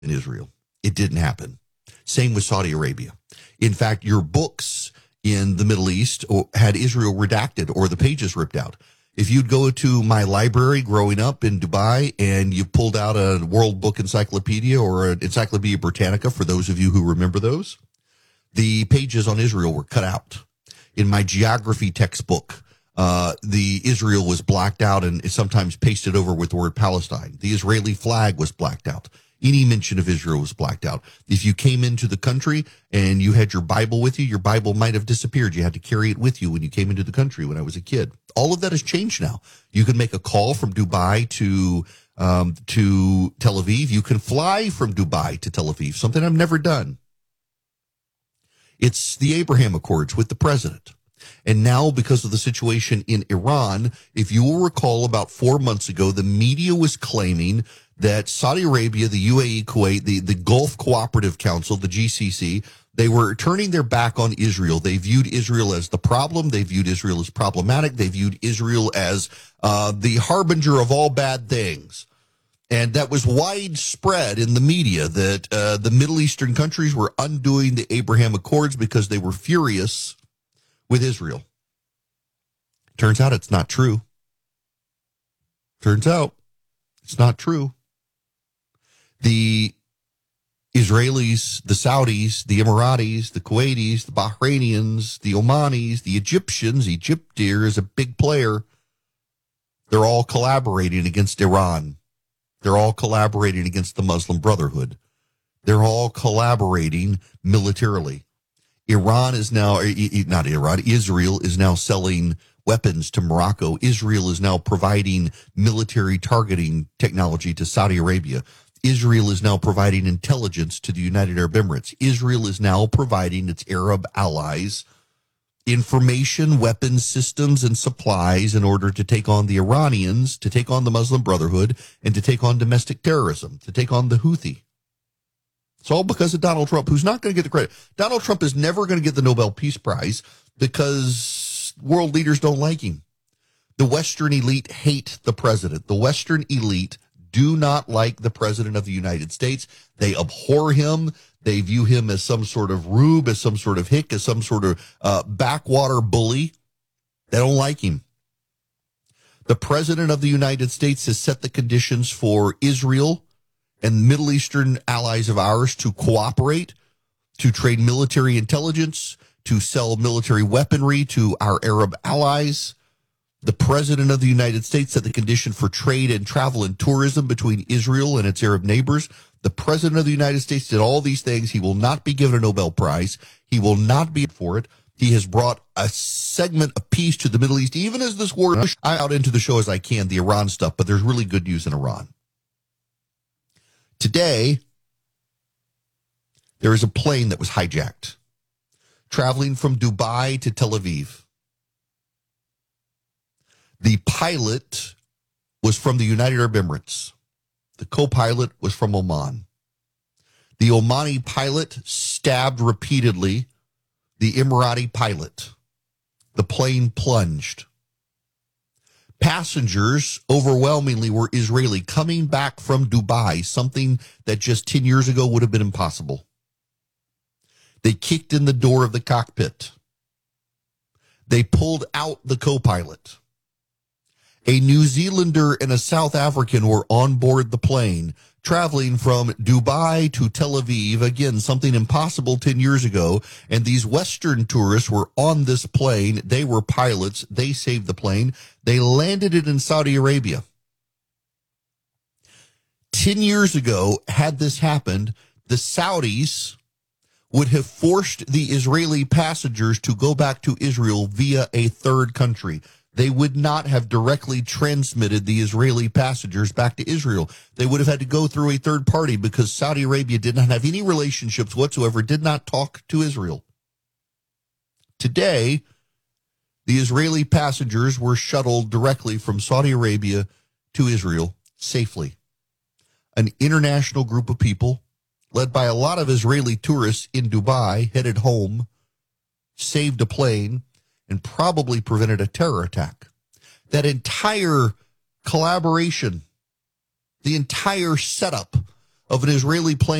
in Israel. It didn't happen. Same with Saudi Arabia. In fact, your books in the Middle East had Israel redacted or the pages ripped out. If you'd go to my library growing up in Dubai and you pulled out a World Book Encyclopedia or an Encyclopedia Britannica, for those of you who remember those, the pages on Israel were cut out. In my geography textbook, the Israel was blacked out and sometimes pasted over with the word Palestine. The Israeli flag was blacked out. Any mention of Israel was blacked out. If you came into the country and you had your Bible with you, your Bible might have disappeared. You had to carry it with you when you came into the country when I was a kid. All of that has changed now. You can make a call from Dubai to Tel Aviv. You can fly from Dubai to Tel Aviv, something I've never done. It's the Abraham Accords with the president. And now, because of the situation in Iran, if you will recall, about 4 months ago, the media was claiming that Saudi Arabia, the UAE, Kuwait, the Gulf Cooperative Council, the GCC, they were turning their back on Israel. They viewed Israel as the problem. They viewed Israel as problematic. They viewed Israel as the harbinger of all bad things. And that was widespread in the media that the Middle Eastern countries were undoing the Abraham Accords because they were furious with Israel. Turns out it's not true. Turns out it's not true. The Israelis, the Saudis, the Emiratis, the Kuwaitis, the Bahrainians, the Omanis, the Egyptians, Egypt here is a big player. They're all collaborating against Iran. They're all collaborating against the Muslim Brotherhood. They're all collaborating militarily. Israel is now selling weapons to Morocco. Israel is now providing military targeting technology to Saudi Arabia. Israel is now providing intelligence to the United Arab Emirates. Israel is now providing its Arab allies information, weapons systems, and supplies in order to take on the Iranians, to take on the Muslim Brotherhood, and to take on domestic terrorism, to take on the Houthi. It's all because of Donald Trump, who's not going to get the credit. Donald Trump is never going to get the Nobel Peace Prize because world leaders don't like him. The Western elite hate the president. The Western elite do not like the president of the United States. They abhor him. They view him as some sort of rube, as some sort of hick, as some sort of backwater bully. They don't like him. The president of the United States has set the conditions for Israel and Middle Eastern allies of ours to cooperate, to trade military intelligence, to sell military weaponry to our Arab allies. The president of the United States set the condition for trade and travel and tourism between Israel and its Arab neighbors. The president of the United States did all these things. He will not be given a Nobel Prize. He will not be for it. He has brought a segment of peace to the Middle East, even as this war, I out into the show as I can, the Iran stuff, but there's really good news in Iran. Today, there is a plane that was hijacked, traveling from Dubai to Tel Aviv. The pilot was from the United Arab Emirates. The co-pilot was from Oman. The Omani pilot stabbed repeatedly the Emirati pilot. The plane plunged. Passengers overwhelmingly were Israeli coming back from Dubai, something that just 10 years ago would have been impossible. They kicked in the door of the cockpit. They pulled out the co-pilot. A New Zealander and a South African were on board the plane, traveling from Dubai to Tel Aviv, again, something impossible 10 years ago, and these Western tourists were on this plane. They were pilots. They saved the plane. They landed it in Saudi Arabia. 10 years ago, had this happened, the Saudis would have forced the Israeli passengers to go back to Israel via a third country. They would not have directly transmitted the Israeli passengers back to Israel. They would have had to go through a third party because Saudi Arabia did not have any relationships whatsoever, did not talk to Israel. Today, the Israeli passengers were shuttled directly from Saudi Arabia to Israel safely. An international group of people, led by a lot of Israeli tourists in Dubai, headed home, saved a plane, and probably prevented a terror attack. That entire collaboration, the entire setup of an Israeli plane